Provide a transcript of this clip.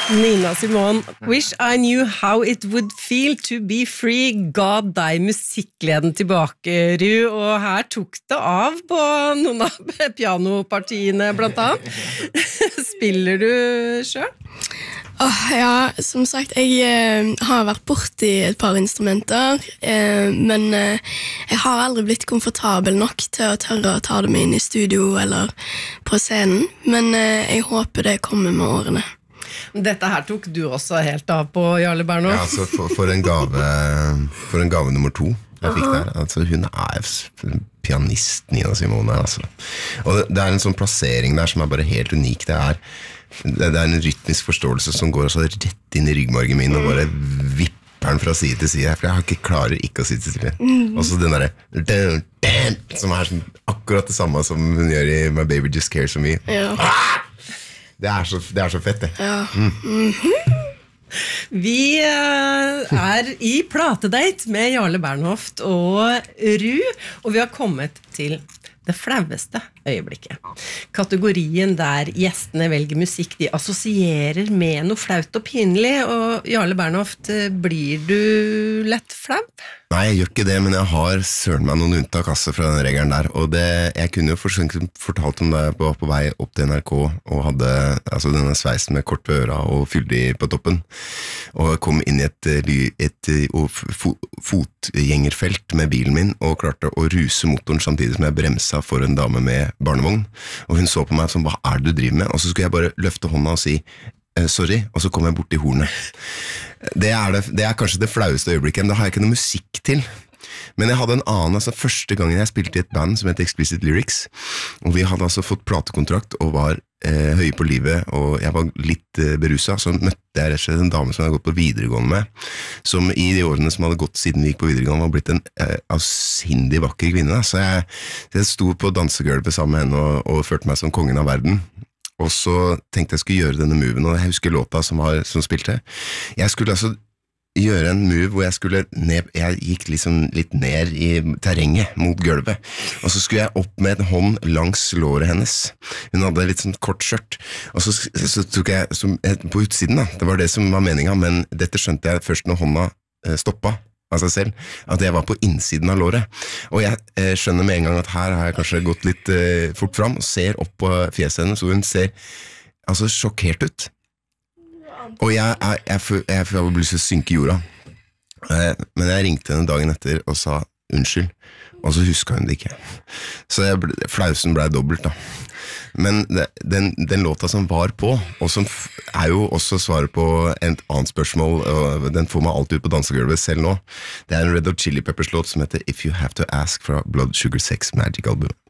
Nina Simone, Wish I Knew How It Would Feel to Be Free, ga deg musikkleden tilbake, Ru, og her tok det av på noen av pianopartiene, blant annet. Spiller du selv? Ja, som sagt, jeg har vært borti et par instrumenter, men jeg har aldri blitt komfortabel nok til å tørre å ta det med inn i studio eller på scenen, men jeg håper det kommer med årene. Dette her tok du også helt av på, Jarle Bernhoft. Ja, altså for en gave nummer 2 jeg fikk der. Altså, hun pianist, Nina Simone, altså. Og det en sånn plassering der som bare helt unik. Det en rytmisk forståelse som går også rett inn i ryggmargen min og bare vipper den fra side til side, for jeg klarer ikke å sitte stille. Og så den der som sånn, akkurat det samme som hun gjør i My Baby Just Cares For Me. Ja. Det så fett, det. Ja. Vi i platedate med Jarle Bernhoft og Ru, og vi har kommet til det flaueste øyeblikket. Kategorien der gjestene velger musikk de assosierer med noe flaut og pinlig, og Jarle Bernhoft, blir du lett flau? Nei, jeg gjør ikke det, men jeg har søren meg noen unntak fra den regelen der, og jeg kunne jo fortalt om det jeg var på vei opp til NRK og hadde altså denne sveisen med kort på øra og fyldig på toppen, og jeg kom inn i et fotgjengerfelt med bilen min og klarte å ruse motoren samtidig som jeg bremsa for en dame med barnevogn, og hun så på meg som, hva det du driver med? Og så skulle jeg bare løfte hånda og si sorry, og så kom jeg bort i hornet. Det kanskje det flaueste øyeblikket, men da har jeg ikke noe musikk til. Men jeg hadde en annen, altså første gangen jeg spilte i et band som heter Explicit Lyrics, og vi hadde altså fått platekontrakt og var høye på livet, og jeg var litt beruset, så møtte jeg rett og slett en dame som jeg hadde gått på videregående med, som i de årene som hadde gått siden vi gikk på videregående var blitt en avsindig vakker kvinne. Så jeg sto på dansegulvet sammen med henne og følte meg som kongen av verden. Og så tenkte jeg skulle gjøre denne moven, og jeg husker låta som spilte. Jeg skulle altså gjøre en move hvor jeg gikk liksom litt ned i terrenget mot gulvet, og så skulle jeg opp med en hånd langs låret hennes. Hun hadde litt sånn kort skjørt, og så tok jeg på utsiden da. Det var det som var meningen, men dette skjønte jeg først når hånda stoppet av seg selv, at jeg var på innsiden av låret. Og jeg skjønner med en gang at her har jeg kanskje gått litt fort fram, og ser opp på fjeset henne, så hun ser altså sjokkert ut. Og jeg får lyst til å synke i jorda. Men jeg ringte henne dagen etter og sa unnskyld, og så husket hun det ikke. Så flausen ble dobbelt da. Men den låta som var på, og som jo også svaret på et annet spørsmål, og den får meg alltid ut på dansegulvet selv nå, det en Red Hot Chili Peppers låt som heter If You Have To Ask fra Blood Sugar Sex Magic Album.